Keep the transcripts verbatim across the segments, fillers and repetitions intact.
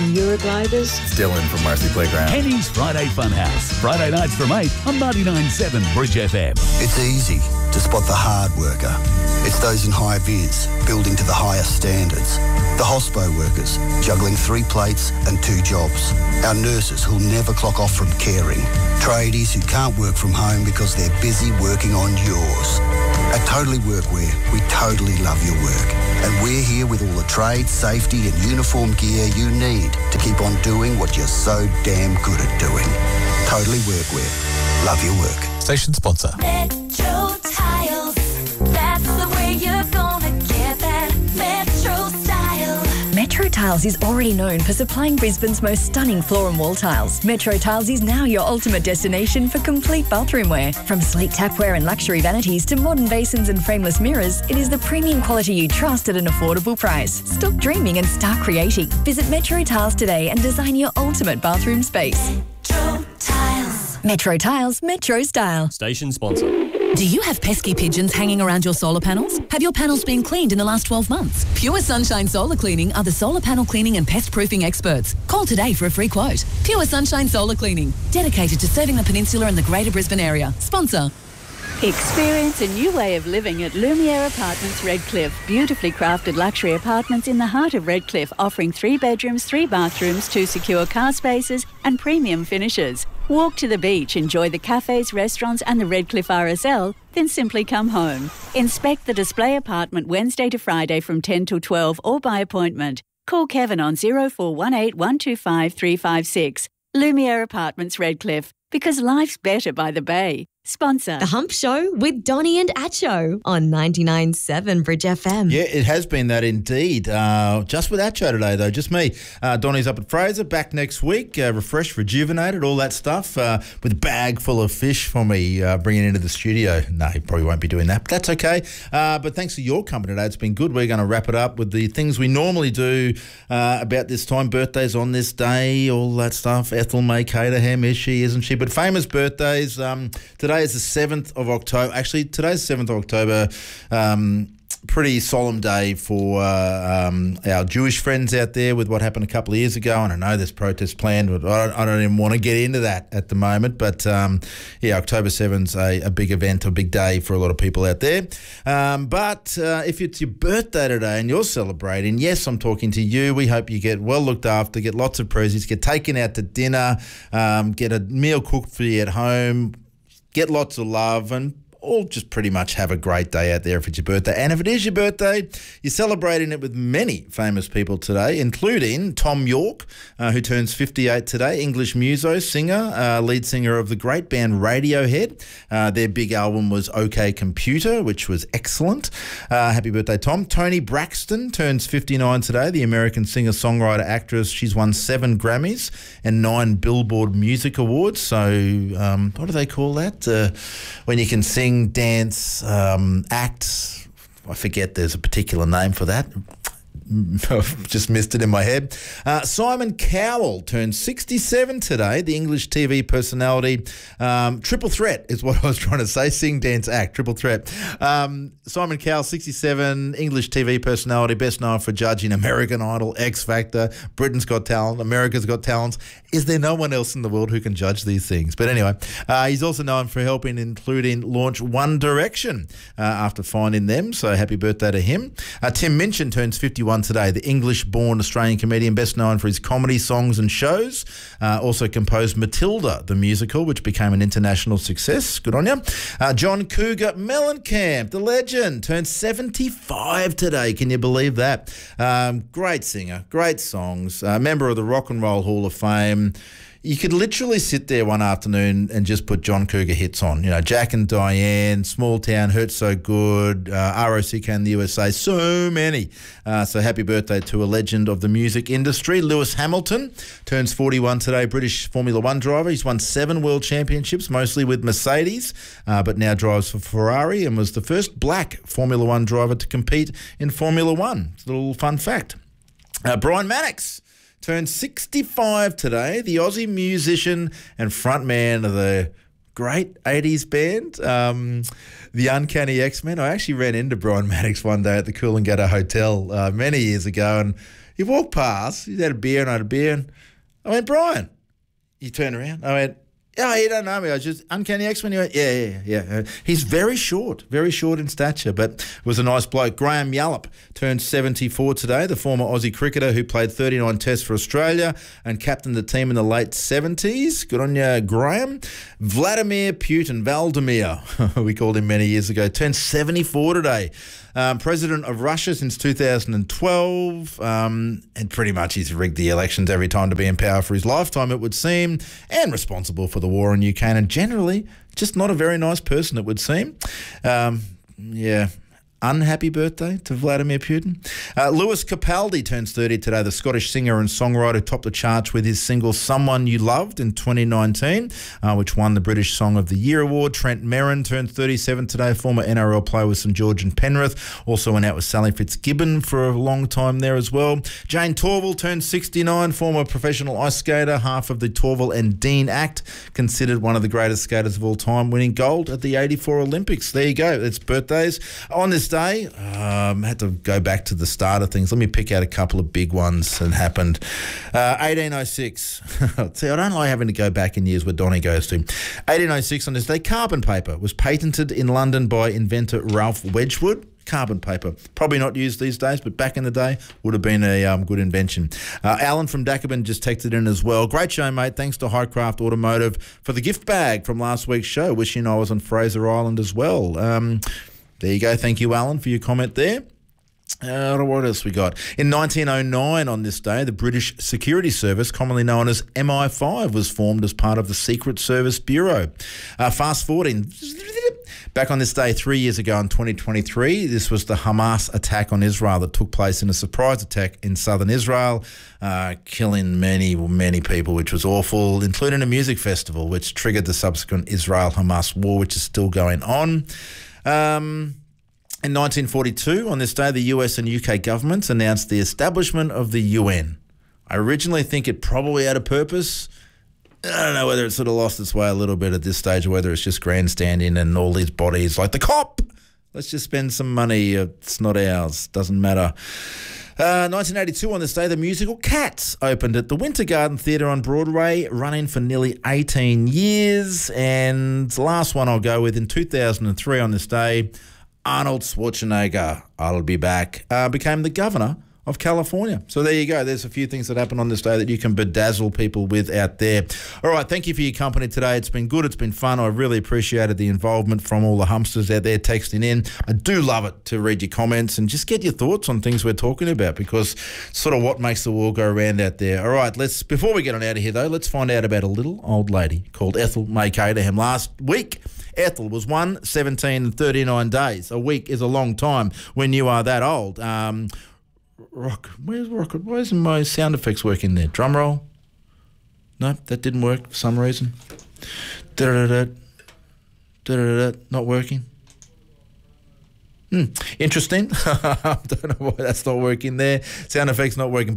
from Eurogliders. Still in from Marcy Playground. Kenny's Friday Funhouse. Friday nights from eight on ninety-nine point seven Bridge F M. It's easy to spot the hard worker. It's those in high vis, building to the highest standards. The hospo workers, juggling three plates and two jobs. Our nurses who'll never clock off from caring. Tradies who can't work from home because they're busy working on yours. At Totally Workwear, we totally love your work. And we're here with all the trade, safety and uniform gear you need to keep on doing what you're so damn good at doing. Totally Workwear. Love your work. Station sponsor. Metro Tiles. That's the way you're gonna get that Metro style. Metro Tiles is already known for supplying Brisbane's most stunning floor and wall tiles. Metro Tiles is now your ultimate destination for complete bathroom wear. From sleek tapware and luxury vanities to modern basins and frameless mirrors, it is the premium quality you trust at an affordable price. Stop dreaming and start creating. Visit Metro Tiles today and design your ultimate bathroom space. Metro Tiles. Metro Tiles, Metro style. Station sponsor. Do you have pesky pigeons hanging around your solar panels? Have your panels been cleaned in the last twelve months? Pure Sunshine Solar Cleaning are the solar panel cleaning and pest proofing experts. Call today for a free quote. Pure Sunshine Solar Cleaning, dedicated to serving the peninsula and the Greater Brisbane area. Sponsor. Experience a new way of living at Lumiere Apartments Redcliffe. Beautifully crafted luxury apartments in the heart of Redcliffe, offering three bedrooms, three bathrooms, two secure car spaces and premium finishes. Walk to the beach, enjoy the cafes, restaurants and the Redcliffe R S L, then simply come home. Inspect the display apartment Wednesday to Friday from ten till twelve or by appointment. Call Kevin on oh four one eight, one two five, three five six. Lumiere Apartments Redcliffe, because life's better by the bay. Sponsor. The Hump Show with Donnie and Acho on ninety-nine point seven Bridge F M. Yeah, it has been that indeed. Uh, just with Acho today, though, just me. Uh, Donnie's up at Fraser, back next week, uh, refreshed, rejuvenated, all that stuff, uh, with a bag full of fish for me, uh, bringing into the studio. No, he probably won't be doing that, but that's okay. Uh, but thanks for your company today. It's been good. We're going to wrap it up with the things we normally do uh, about this time. Birthdays on this day, all that stuff. Ethel May Caterham, is she, isn't she? But famous birthdays. Um, today is the seventh of October. Actually, today's seventh of October. Um, pretty solemn day for uh, um, our Jewish friends out there with what happened a couple of years ago. And I know there's protests planned, but I don't, I don't even want to get into that at the moment. But, um, yeah, October seventh's a, a big event, a big day for a lot of people out there. Um, but uh, if it's your birthday today and you're celebrating, yes, I'm talking to you. We hope you get well looked after, get lots of presents, get taken out to dinner, um, get a meal cooked for you at home, get lots of love, and all just pretty much have a great day out there if it's your birthday. And if it is your birthday, you're celebrating it with many famous people today, including Tom York, uh, who turns fifty-eight today, English muso, singer, uh, lead singer of the great band Radiohead. Uh, their big album was OK Computer, which was excellent. Uh, happy birthday, Tom. Toni Braxton turns fifty-nine today, the American singer, songwriter, actress. She's won seven Grammys and nine Billboard Music Awards. So um, what do they call that? Uh, when you can sing, dance, um, act. I forget there's a particular name for that. I've just missed it in my head. Uh, Simon Cowell turns sixty-seven today, the English T V personality. Um, triple threat is what I was trying to say. Sing, dance, act. Triple threat. Um, Simon Cowell, sixty-seven, English T V personality, best known for judging American Idol, X Factor, Britain's Got Talent, America's Got Talent. Is there no one else in the world who can judge these things? But anyway, uh, he's also known for helping, including launch One Direction uh, after finding them. So happy birthday to him. Uh, Tim Minchin turns fifty-one today, the English-born Australian comedian, best known for his comedy, songs and shows. Uh, also composed Matilda, the musical, which became an international success. Good on you. Uh, John Cougar Mellencamp, the legend, turned seventy-five today. Can you believe that? Um, great singer, great songs, uh, member of the Rock and Roll Hall of Fame. You could literally sit there one afternoon and just put John Cougar hits on. You know, Jack and Diane, Small Town, Hurt So Good, uh, R O C K in the U S A, so many. Uh, so happy birthday to a legend of the music industry. Lewis Hamilton turns forty-one today, British Formula One driver. He's won seven world championships, mostly with Mercedes, uh, but now drives for Ferrari and was the first black Formula One driver to compete in Formula One. It's a little fun fact. Uh, Brian Mannix turned sixty-five today, the Aussie musician and frontman of the great eighties band, um, the Uncanny X-Men. I actually ran into Brian Mannix one day at the Coolangatta Hotel uh, many years ago, and he he walked past. He had a beer and I had a beer. And I went, Brian. He turned around. I went, oh, you don't know me. I was just Uncanny X-Men. He went, yeah, yeah, yeah. yeah. He's very short, very short in stature, but was a nice bloke. Graham Yallop turned seventy-four today, the former Aussie cricketer who played thirty-nine tests for Australia and captained the team in the late seventies. Good on you, Graham. Vladimir Putin, Valdemir, we called him many years ago, turned seventy-four today. Um, president of Russia since two thousand twelve, um, and pretty much he's rigged the elections every time to be in power for his lifetime, it would seem, and responsible for the war in Ukraine, and generally just not a very nice person, it would seem. Um, yeah. Unhappy birthday to Vladimir Putin. Uh, Lewis Capaldi turns thirty today, the Scottish singer and songwriter who topped the charts with his single Someone You Loved in twenty nineteen, uh, which won the British Song of the Year award. Trent Merrin turned thirty-seven today, former N R L player with St George and Penrith. Also went out with Sally Fitzgibbon for a long time there as well. Jane Torval turned sixty-nine, former professional ice skater, half of the Torval and Dean Act, considered one of the greatest skaters of all time, winning gold at the eighty-four Olympics. There you go. It's birthdays. On this day, um, had to go back to the start of things. Let me pick out a couple of big ones that happened. Uh, eighteen oh six. See, I don't like having to go back in years where Donnie goes to. eighteen oh six on this day, carbon paper was patented in London by inventor Ralph Wedgwood. Carbon paper, probably not used these days, but back in the day would have been a um, good invention. Uh, Alan from Dacabin just texted in as well. Great show, mate. Thanks to Highcraft Automotive for the gift bag from last week's show. Wishing I was on Fraser Island as well. Um, there you go. Thank you, Alan, for your comment there. Uh, what else we got? In nineteen oh nine on this day, the British Security Service, commonly known as M I five, was formed as part of the Secret Service Bureau. Uh, fast forwarding, back on this day three years ago in twenty twenty-three, this was the Hamas attack on Israel that took place in a surprise attack in southern Israel, uh, killing many, many people, which was awful, including a music festival, which triggered the subsequent Israel-Hamas war, which is still going on. Um... In nineteen forty-two, on this day, the U S and U K governments announced the establishment of the U N. I originally think it probably had a purpose. I don't know whether it sort of lost its way a little bit at this stage or whether it's just grandstanding and all these bodies like the COP. Let's just spend some money. It's not ours. Doesn't matter. Uh, nineteen eighty-two, on this day, the musical Cats opened at the Winter Garden Theatre on Broadway, running for nearly eighteen years. And the last one I'll go with, in two thousand three on this day, Arnold Schwarzenegger, I'll be back, uh, became the governor of California. So there you go. There's a few things that happen on this day that you can bedazzle people with out there. All right, thank you for your company today. It's been good. It's been fun. I really appreciated the involvement from all the humpsters out there texting in. I do love it to read your comments and just get your thoughts on things we're talking about, because it's sort of what makes the world go around out there. All right, let's before we get on out of here, though, let's find out about a little old lady called Ethel May Caterham. Last week, Ethel was one, seventeen and thirty-nine days. A week is a long time when you are that old. Um, rock, where's Rocket? Why isn't my sound effects working there? Drum roll? No, that didn't work for some reason. Da-da-da-da. Da-da-da-da. Not working. Hmm. Interesting. I don't know why that's not working there. Sound effects not working.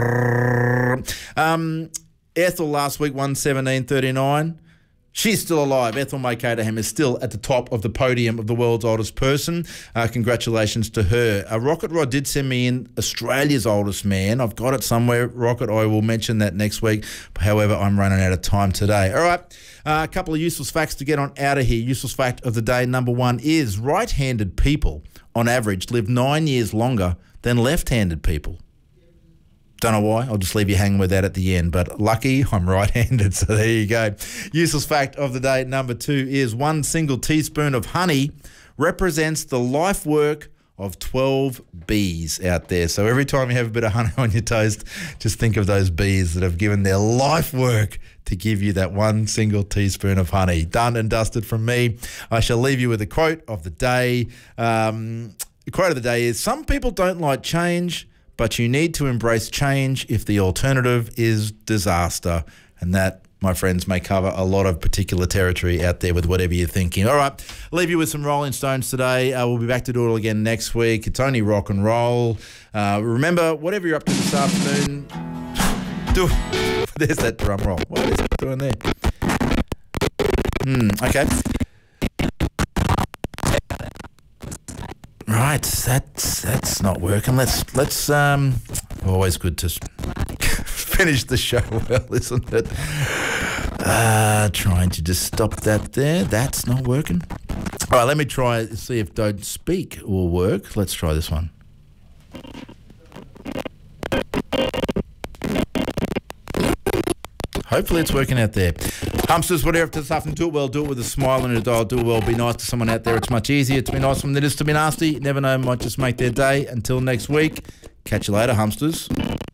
Um, Ethel last week, one seventeen thirty-nine. She's still alive. Ethel May Caterham is still at the top of the podium of the world's oldest person. Uh, congratulations to her. Uh, Rocket Rod did send me in Australia's oldest man. I've got it somewhere, Rocket. I will mention that next week. However, I'm running out of time today. All right, uh, a couple of useless facts to get on out of here. Useless fact of the day, number one, is right-handed people, on average, live nine years longer than left-handed people. Don't know why. I'll just leave you hanging with that at the end. But lucky, I'm right-handed, so there you go. Useless fact of the day, number two, is one single teaspoon of honey represents the life work of twelve bees out there. So every time you have a bit of honey on your toast, just think of those bees that have given their life work to give you that one single teaspoon of honey. Done and dusted from me. I shall leave you with a quote of the day. Um, the quote of the day is, some people don't like change, but you need to embrace change if the alternative is disaster. And that, my friends, may cover a lot of particular territory out there with whatever you're thinking. All right, leave you with some Rolling Stones today. Uh, we'll be back to do it all again next week. It's only rock and roll. Uh, remember, whatever you're up to this afternoon, do. There's that drum roll. What is it doing there? Hmm, okay. Right, that's that's not working. Let's let's um Always good to finish the show well, isn't it? Uh, trying to just stop that there. That's not working. All right, let me try, see if Don't Speak will work. Let's try this one. Hopefully it's working out there. Humpsters, whatever, if there's something, do it well. Do it with a smile and a dial. Do it well. Be nice to someone out there. It's much easier to be nice than it is to be nasty. Never know, might just make their day. Until next week, catch you later, Humpsters.